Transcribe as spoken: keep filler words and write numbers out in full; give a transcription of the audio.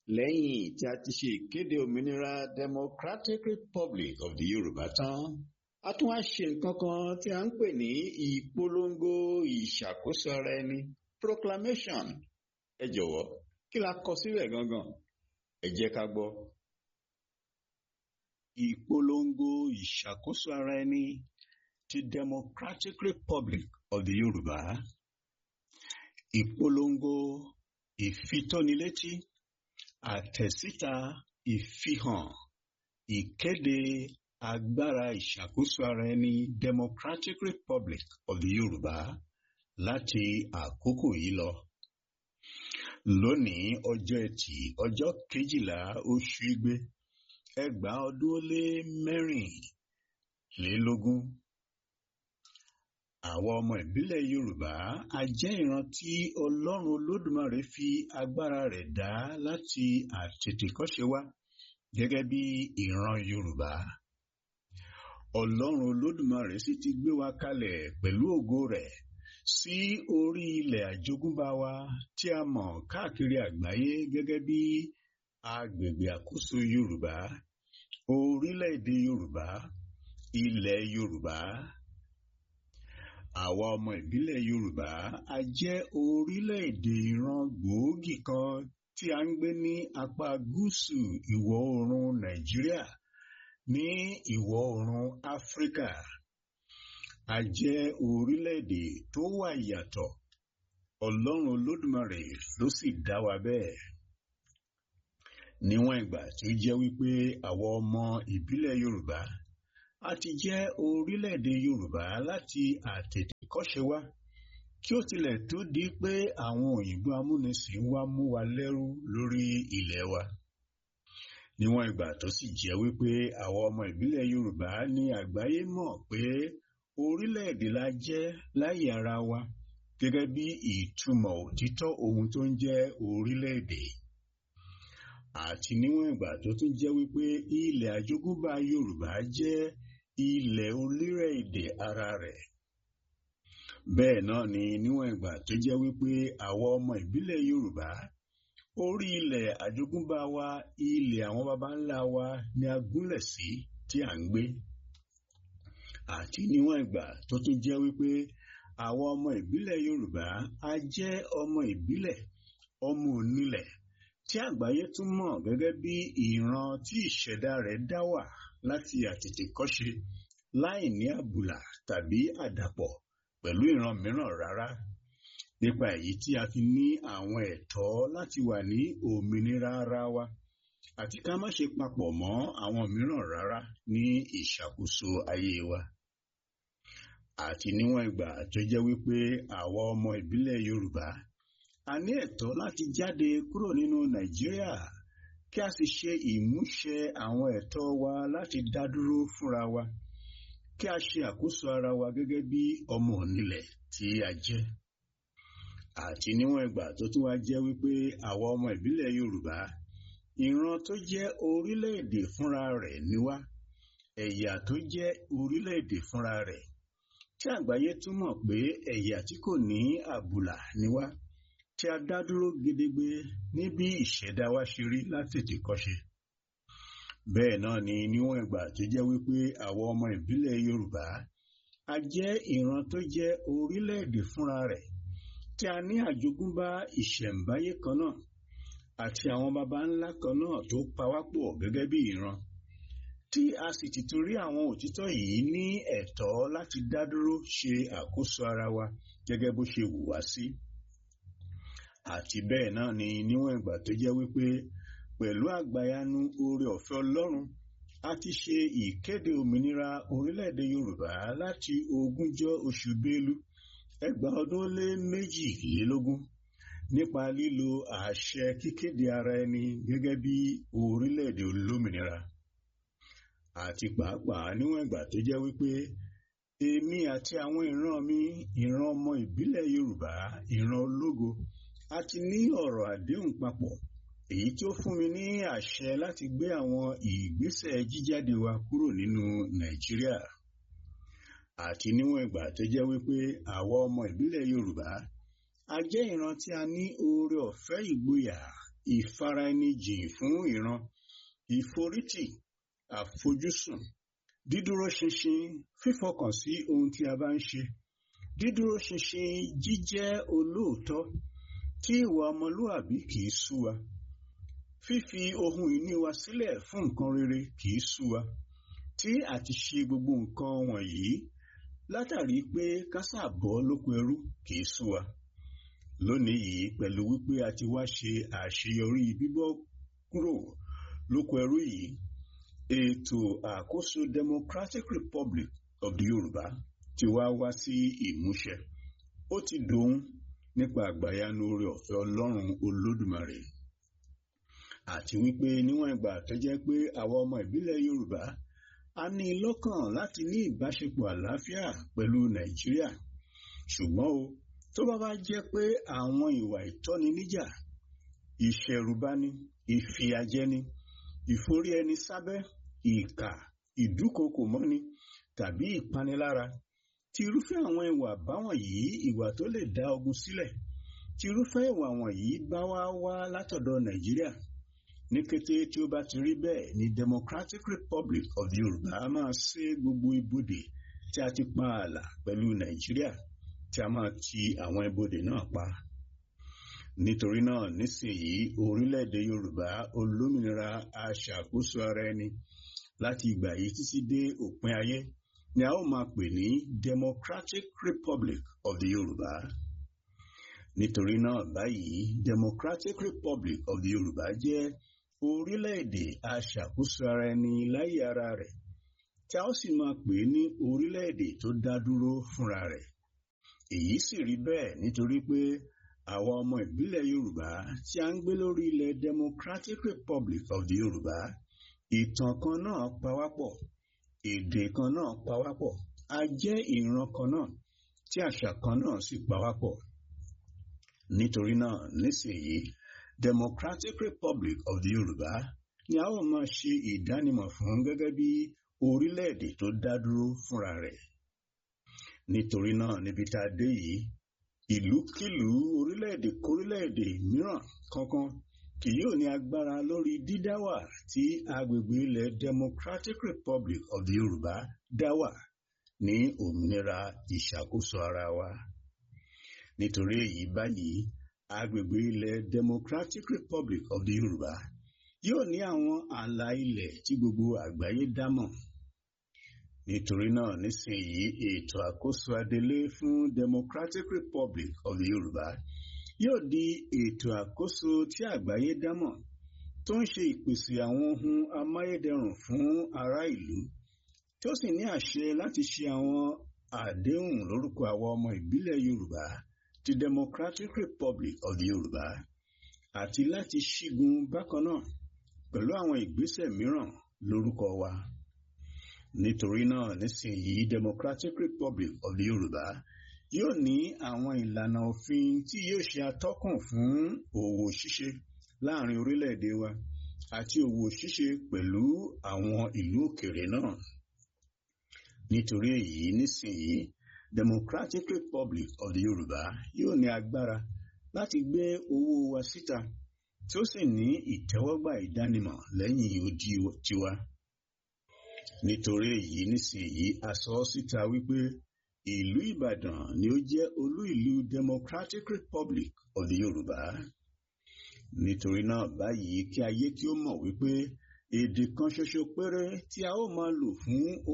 lẹ́yìn tí a ti ṣe ìkéde òmìnira Democratic Republic of the Yorùbá tán a tún wá ṣe nǹkan kan tí a ń pè ní ìpolongo ìṣàkóso ara ẹni proclamation. ẹ jọ̀wọ́ kí la kọ síbẹ̀ gangan ẹ jẹ́ ká gbọ́. Ìpolongo ìṣàkóso ara ẹni ti Democratic Republic of the Yorùbá. Ìpolongo ìfitónilétí àtẹ̀síta ìfihàn ìkéde agbára ìṣàkóso ara ẹni Democratic Republic of the Yorùbá láti àkókò yìí lọ. Lónìí ọjọ́ ẹtì ọjọ́ kejìlá oṣù Igbe ẹgbàá ọdún ó lé mẹ́rìnlélógún. Àwa ọmọ ìbílẹ̀ Yorùbá a jẹ́ ìran tí Ọlọ́run Olódùmarè fi agbára rẹ̀ dá láti àtètèkọ́ṣe wá gẹ́gẹ́ bí ìran Yorùbá. Ọlọ́run Olódùmarè sì ti gbé wa kalẹ̀ pẹ̀lú ògo rẹ̀ sí orí ilẹ̀ àjogúnbá wa tí a mọ̀ káàkiri àgbáyé gẹ́gẹ́ bí agbègbè àkóso Yorùbá, orílẹ̀-èdè Yorùbá, ilẹ̀ Yorùbá. Àwa ọmọ ìbílẹ̀ Yorùbá a jẹ́ orílẹ̀-èdè ìran gbòógì kan tí a ń gbé ní apá gúúsù ìwọ̀ oòrùn Nàìjíríà ní ìwọ̀ oòrùn Áfíríkà. A jẹ́ orílẹ̀-èdè tó wà yàtọ̀. Ọlọ́run Olódùmarè ló sì dá wa bẹ́ẹ̀. Níwọ̀n ìgbà tí ó jẹ́ wípé àwa ọmọ ìbílẹ̀ Yorùbá a ti jẹ́ orílẹ̀-èdè Yorùbá láti àtètèkọ́ṣe wá kí ó tilẹ̀ tó di pé àwọn òyìnbó amúnisìn wá mú wa lẹ́rú lórí ilẹ̀ wa. Níwọ̀n ìgbà tó sì jẹ́ wípé àwa ọmọ ìbílẹ̀ Yorùbá ní àgbáyé mọ̀ pé orílẹ̀-èdè la jẹ́ láyé ara wa gẹ́gẹ́ bí ìtumọ̀ òtítọ́ ohun tó ń jẹ́ orílẹ̀-èdè. Àti níwọ̀n ìgbà tó tún jẹ́ wípé ilẹ̀ àjogúnbá Yorùbá jẹ́ ilẹ̀ orílẹ̀-èdè ara rẹ̀. Bẹ́ẹ̀ náà ni níwọ̀n ìgbà tó jẹ́ wípé àwa ọmọ ìbílẹ̀ Yorùbá orí ilẹ̀ àjogúnbá wa, ilẹ̀ àwọn baba ńlá wa ni a gúnlẹ̀ sí tí à ń gbé. Àti níwọ̀n ìgbà tó tún jẹ́ wípé àwa ọmọ ìbílẹ̀ Yorùbá a jẹ́ ọmọ ìbílẹ̀, ọmọ onílẹ̀ tí àgbáyé tún mọ̀ gẹ́gẹ́ bí ìran tí ìṣẹ̀dá rẹ̀ dá wà láti àtètèkọ́ṣe láì ní àbùlà tàbí àdàpọ̀ pẹ̀lú ìran mìíràn rárá. Nípa èyí tí a fi ní àwọn ẹ̀tọ́ láti wà ní òmìnira ara wa àti ká má ṣe papọ̀ mọ́ àwọn mìíràn rárá ní ìṣàkóso ayé wa. Àti níwọ̀n ìgbà tó jẹ́ wípé àwa ọmọ ìbílẹ̀ Yorùbá a ní ẹ̀tọ́ láti jáde kúrò nínú Nàìjíríà kí a sì ṣe ìmúṣẹ àwọn ẹ̀tọ́ wa láti dá dúró fúnra wa, kí a ṣe àkóso ara wa gẹ́gẹ́ bí ọmọ onílẹ̀ tí a jẹ́. Àti níwọ̀n ìgbà tó tún wá jẹ́ wípé àwa ọmọ ìbílẹ̀ Yorùbá ìran tó jẹ́ orílẹ̀-èdè fúnra rẹ̀ ni wá, ẹ̀yà tó jẹ́ orílẹ̀-èdè fúnra rẹ̀ tí àgbáyé tún mọ̀ pé ẹ̀yà tí kò ní àbùlà ni wá, tí a dá dúró gedegbe ní bí ìṣẹ̀dá wa ṣe rí látètèkọ́ṣe. Bẹ́ẹ̀ náà ni níwọ̀n ìgbà tó jẹ́ wípé àwa ọmọ ìbílẹ̀ Yorùbá a jẹ́ ìran tó jẹ́ orílẹ̀-èdè fúnra rẹ̀ tí a ní àjogúnbá ìṣẹ̀ǹbáyé kan náà àti àwọn baba ńlá kan náà tó pawápọ̀ gẹ́gẹ́ bí ìran, tí a sì ti torí àwọn òtítọ́ yìí ní ẹ̀tọ́ láti dá dúró ṣe àkóso ara wa gẹ́gẹ́ bó ṣe wù wá sí. Àti bẹ́ẹ̀ náà ni níwọ̀n ìgbà tó jẹ́ wípé pẹ̀lú àgbàyanu oore ọ̀fẹ́ Ọlọ́run a ti ṣe ìkéde òmìnira orílẹ̀-èdè Yorùbá láti ogúnjọ́ oṣù Bélú ẹgbàá ọdún ó lé méjìlélógún nípa lílo àṣẹ kíkéde ara ẹni gẹ́gẹ́ bí orílẹ̀-èdè olómìnira. Àti pàápàá níwọ̀n ìgbà tó jẹ́ wípé èmi àti àwọn ìran mi, ìran ọmọ ìbílẹ̀ Yorùbá, ìran ológo, a ti ní ọ̀rọ̀ àdéhùn papọ̀ èyí tí ó fún mi ní àṣẹ láti gbé àwọn ìgbésẹ̀ jíjáde wa kúrò nínú Nàìjíríà. Àti níwọ̀n ìgbà tó jẹ́ wípé àwa ọmọ ìbílẹ̀ Yorùbá a jẹ́ ìran tí a ní oore ọ̀fẹ́ ìgboyà ìfaraẹnijìn fún ìran, ìforítì, àfojúsùn, dídúró ṣinṣin, fífọkàn sí ohun tí a bá ń ṣe, dídúró ṣinṣin, jíjẹ́ olóòótọ́, tí ìwà ọmọlúwàbí kìí sú wa, fífi ohun ìní wa sílẹ̀ fún nǹkan rere kìí sú wa, tí àti ṣe gbogbo nǹkan wọ̀nyí látàrí pé kásà bọ́ lóko ẹrú kìí sú wa. Lónìí yìí, pẹ̀lú wípé a ti wá ṣe àṣeyọrí bíbọ́ kúrò lóko ẹrú yìí, ètò àkóso Democratic Republic of the Yorùbá ti wá wá sí ìmúṣẹ. Ó ti dòun nípa àgbàyanu oore ọ̀fẹ́ Ọlọ́run Olódùmarè. Àti wípé níwọ̀n ìgbà tó jẹ́ pé àwa ọmọ ìbílẹ̀ Yorùbá a ní lọ́kàn láti ní ìbáṣepọ̀ àlàáfíà pẹ̀lú Nàìjíríà. Ṣùgbọ́n o, tó bá bá jẹ́ pé àwọn ìwà ìtọ́niníjà, ìṣẹ̀rùbani, ìfìyàjẹni, ìforí ẹni sábẹ́, ìkà, ìdúkokò mọ́ni tàbí ìpanilára, tí irúfẹ́ àwọn ìwà báwọn yìí ìwà tó lè dá ogun sílẹ̀, tí irúfẹ́ ìwà wọ̀nyí bá wá wá látọ̀dọ̀ Nàìjíríà, ní kété tí ó bá ti rí bẹ́ẹ̀ ni Democratic Republic of the Yorùbá máa sé gbogbo ibodè tí a ti pa ààlà pẹ̀lú Nàìjíríà, tí a máa ti àwọn ibodè náà pa. Nítorí náà nísìnyí orílẹ̀-èdè Yorùbá olómìnira aṣàkóso ara ẹni láti ìgbà yìí títí dé òpin ayé ni a ó máa pè ní Democratic Republic of the Yorùbá. Nítorí náà báyìí Democratic Republic of the Yorùbá jẹ́ orílẹ̀-èdè aṣàkóso ara ẹni láyé ara rẹ̀, tí a ó sì máa pè ní orílẹ̀-èdè tó dá dúró fúnra rẹ̀. Èyí sì rí bẹ́ẹ̀ nítorí pé àwa ọmọ ìbílẹ̀ Yorùbá tí a ń gbé lórí ilẹ̀ Democratic Republic of the Yorùbá, ìtàn kan náà pa wá pọ̀, èdè kan náà pa wá pọ̀, a jẹ́ ìran kan náà tí àṣà kan náà sì pa wá pọ̀. Nítorí náà nísìnyí Democratic Republic of the Yorùbá ni a ó máa ṣe ìdánimọ̀ fún gẹ́gẹ́ bí orílẹ̀-èdè tó dá dúró fúnra rẹ̀. Nítorí náà níbi tá a dé yìí, ìlúkìlú orílẹ̀-èdè kórílẹ̀-èdè mìíràn kankan kì yóò ní agbára lórí dídáwà tí agbègbè ilẹ̀ Democratic Republic of the Yorùbá dáwà ní òmìnira ìṣàkóso ara wa. Nítorí èyí báyìí, agbègbè ilẹ̀ Democratic Republic of the Yorùbá yóò ní àwọn ààlà ilẹ̀ tí gbogbo àgbáyé dámọ̀. Nítorí náà nísìnyí ètò àkóso adelé fún Democratic Republic of the Yorùbá yóò di ètò àkóso tí àgbáyé dámọ̀, tó ń ṣe ìpèsè àwọn ohun amáyédẹrùn fún ará ìlú, tí ó sì ní àṣẹ láti ṣe àwọn àdéhùn lórúkọ àwọn ọmọ ìbílẹ̀ Yorùbá ti Democratic Republic of the Yorùbá, àti láti ṣígun bákan náà pẹ̀lú àwọn ìgbésẹ̀ mìíràn lórúkọ wa. Nítorí náà nísìnyí Democratic Republic of the Yorùbá yóò ní àwọn ìlànà òfin tí yóò ṣe atọ́kùn fún òwò ṣíṣe láàrin orílẹ̀-èdè wa àti òwò ṣíṣe pẹ̀lú àwọn ìlú òkèèrè náà. Nítorí èyí nísìnyí Democratic Republic of the Yorùbá yóò ní agbára láti gbé owó wa síta, tí ó sì ní ìtẹ́wọ́gbà ìdánimọ̀ lẹ́yìn odi tiwa. Nítorí èyí nísìnyí a sọ síta wípé ìlú Ìbàdàn ni ó jẹ́ olú ìlú Democratic Republic of the Yorùbá. Nítorí náà báyìí kí ayé kí ó mọ̀ wípé èdè kan ṣoṣo péré tí a ó máa lò fún